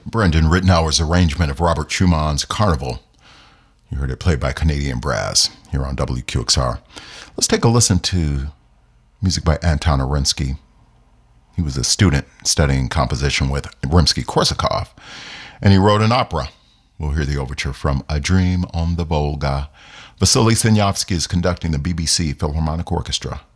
Brendan Rittenauer's arrangement of Robert Schumann's Carnival. You heard it played by Canadian Brass here on WQXR. Let's take a listen to music by Anton Arinsky. He was a student studying composition with Rimsky-Korsakov, and he wrote an opera. We'll hear the overture from A Dream on the Volga. Vasily Sinyavsky is conducting the BBC Philharmonic Orchestra.